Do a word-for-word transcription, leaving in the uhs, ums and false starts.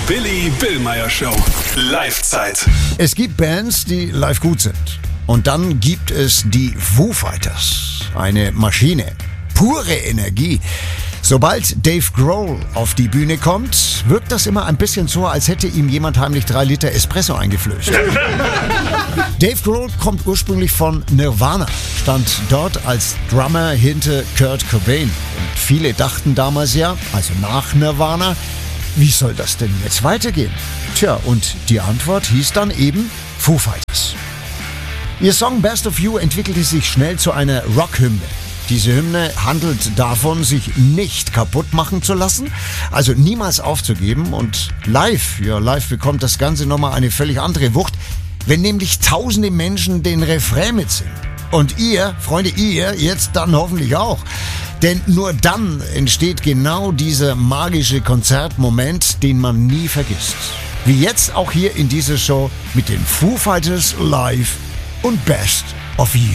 Billy Billmeyer Show. Live-Zeit. Es gibt Bands, die live gut sind. Und dann gibt es die Foo Fighters. Eine Maschine. Pure Energie. Sobald Dave Grohl auf die Bühne kommt, wirkt das immer ein bisschen so, als hätte ihm jemand heimlich drei Liter Espresso eingeflößt. Dave Grohl kommt ursprünglich von Nirvana, stand dort als Drummer hinter Kurt Cobain. Und viele dachten damals ja, also nach Nirvana, wie soll das denn jetzt weitergehen? Tja, und die Antwort hieß dann eben Foo Fighters. Ihr Song Best of You entwickelte sich schnell zu einer Rockhymne. Diese Hymne handelt davon, sich nicht kaputt machen zu lassen, also niemals aufzugeben. Und live, ja live bekommt das Ganze nochmal eine völlig andere Wucht, wenn nämlich tausende Menschen den Refrain mitsingen. Und ihr, Freunde, ihr jetzt dann hoffentlich auch. Denn nur dann entsteht genau dieser magische Konzertmoment, den man nie vergisst. Wie jetzt auch hier in dieser Show mit den Foo Fighters live und Best of You.